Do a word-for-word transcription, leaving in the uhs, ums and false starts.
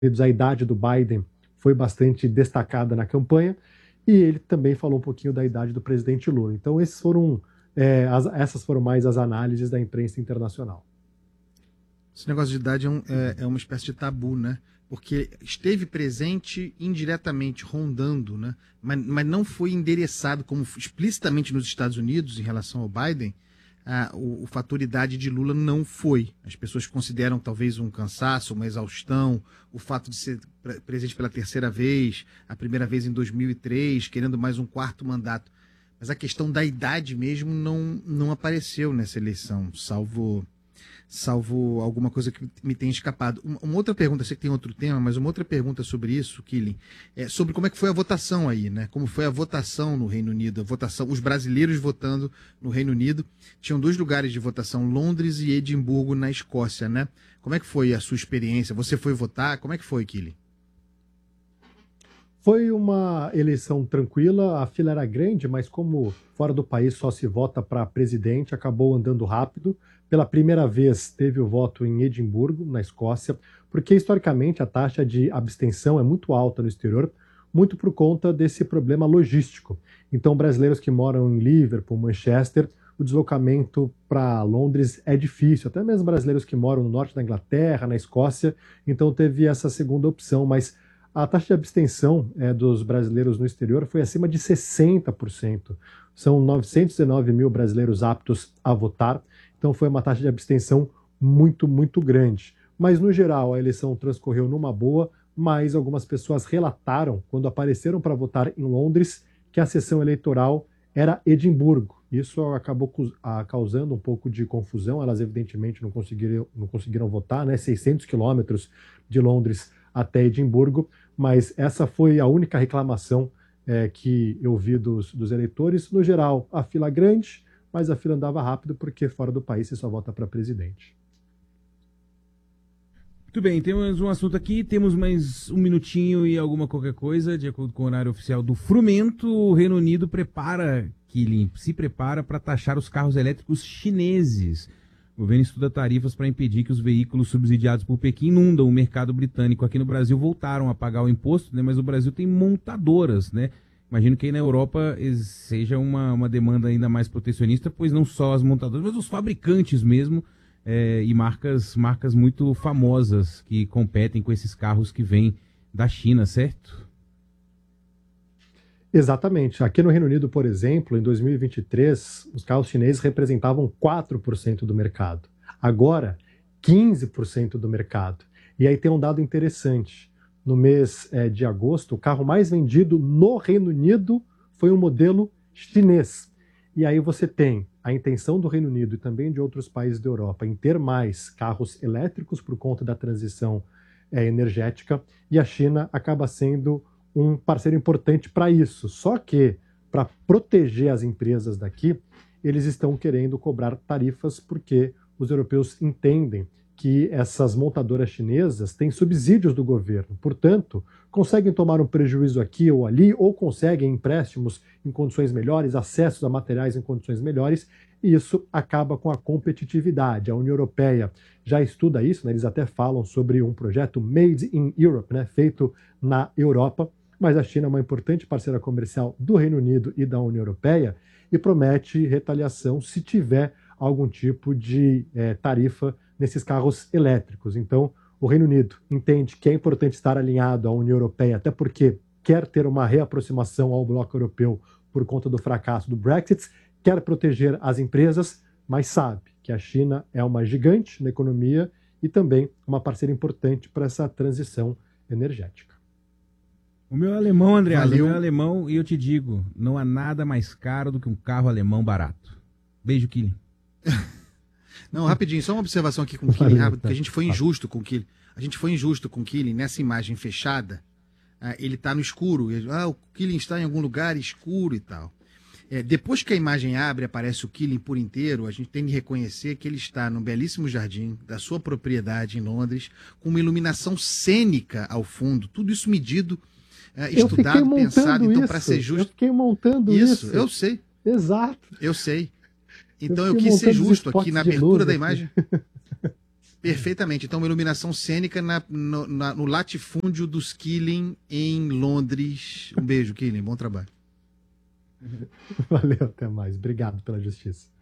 Unidos, a idade do Biden foi bastante destacada na campanha, e ele também falou um pouquinho da idade do presidente Lula. Então, esses foram, é, as, essas foram mais as análises da imprensa internacional. Esse negócio de idade é, um, é, é uma espécie de tabu, né? Porque esteve presente indiretamente, rondando, né? Mas, mas não foi endereçado como explicitamente nos Estados Unidos em relação ao Biden. Ah, o, o fator idade de Lula não foi. As pessoas consideram talvez um cansaço, uma exaustão, o fato de ser pre presente pela terceira vez, a primeira vez em dois mil e três, querendo mais um quarto mandato. Mas a questão da idade mesmo não, não apareceu nessa eleição, salvo... salvo alguma coisa que me tenha escapado. Uma, uma outra pergunta, sei que tem outro tema, mas uma outra pergunta sobre isso, Killing, é sobre como é que foi a votação aí, né? Como foi a votação no Reino Unido, a votação, os brasileiros votando no Reino Unido. Tinham dois lugares de votação, Londres e Edimburgo, na Escócia, né? Como é que foi a sua experiência? Você foi votar? Como é que foi, Killing? Foi uma eleição tranquila, a fila era grande, mas como fora do país só se vota para presidente, acabou andando rápido. Pela primeira vez teve o voto em Edimburgo, na Escócia, porque historicamente a taxa de abstenção é muito alta no exterior, muito por conta desse problema logístico. Então, brasileiros que moram em Liverpool, Manchester, o deslocamento para Londres é difícil, até mesmo brasileiros que moram no norte da Inglaterra, na Escócia, então teve essa segunda opção, mas a taxa de abstenção é, dos brasileiros no exterior foi acima de sessenta por cento. São novecentos e nove mil brasileiros aptos a votar, então foi uma taxa de abstenção muito, muito grande. Mas, no geral, a eleição transcorreu numa boa, mas algumas pessoas relataram, quando apareceram para votar em Londres, que a sessão eleitoral era Edimburgo. Isso acabou causando um pouco de confusão, elas evidentemente não conseguiram, não conseguiram votar, né? seiscentos quilômetros de Londres até Edimburgo, mas essa foi a única reclamação é, que eu vi dos, dos eleitores. No geral, a fila grande, mas a fila andava rápido porque fora do país você só vota para presidente. Muito bem, temos um assunto aqui, temos mais um minutinho e alguma qualquer coisa, de acordo com o horário oficial do Frumento, o Reino Unido prepara, que se prepara para taxar os carros elétricos chineses. O governo estuda tarifas para impedir que os veículos subsidiados por Pequim inundam o mercado britânico. Aqui no Brasil voltaram a pagar o imposto, né, mas o Brasil tem montadoras, né? Imagino que aí na Europa seja uma, uma demanda ainda mais protecionista, pois não só as montadoras, mas os fabricantes mesmo, é, e marcas, marcas muito famosas que competem com esses carros que vêm da China, certo? Exatamente. Aqui no Reino Unido, por exemplo, em dois mil e vinte e três, os carros chineses representavam quatro por cento do mercado. Agora, quinze por cento do mercado. E aí tem um dado interessante. No mês é, de agosto, o carro mais vendido no Reino Unido foi um modelo chinês. E aí você tem a intenção do Reino Unido e também de outros países da Europa em ter mais carros elétricos por conta da transição é, energética, e a China acaba sendo um parceiro importante para isso. Só que, para proteger as empresas daqui, eles estão querendo cobrar tarifas porque os europeus entendem que essas montadoras chinesas têm subsídios do governo. Portanto, conseguem tomar um prejuízo aqui ou ali, ou conseguem empréstimos em condições melhores, acessos a materiais em condições melhores, e isso acaba com a competitividade. A União Europeia já estuda isso, né? Eles até falam sobre um projeto Made in Europe, né? Feito na Europa, mas a China é uma importante parceira comercial do Reino Unido e da União Europeia e promete retaliação se tiver algum tipo de é, tarifa nesses carros elétricos. Então, o Reino Unido entende que é importante estar alinhado à União Europeia, até porque quer ter uma reaproximação ao bloco europeu por conta do fracasso do Brexit, quer proteger as empresas, mas sabe que a China é uma gigante na economia e também uma parceira importante para essa transição energética. O meu alemão, André, o meu alemão, e eu te digo, não há nada mais caro do que um carro alemão barato. Beijo, Killing. Não, rapidinho, só uma observação aqui com o Killing, rápido, porque a gente foi injusto com o Killing. A gente foi injusto com o Killing nessa imagem fechada. Ah, ele está no escuro. Ele, ah, o Killing está em algum lugar escuro e tal. É, depois que a imagem abre e aparece o Killing por inteiro, a gente tem de reconhecer que ele está no belíssimo jardim da sua propriedade em Londres, com uma iluminação cênica ao fundo, tudo isso medido, é, estudado, pensado, então para ser justo. Eu fiquei montando isso. Isso, eu sei. Exato. Eu sei. Então eu, eu quis ser justo aqui na abertura da imagem. Perfeitamente. Então, uma iluminação cênica na, no, na- no latifúndio dos Killing em Londres. Um beijo, Killing. Bom trabalho. Valeu, até mais. Obrigado pela justiça.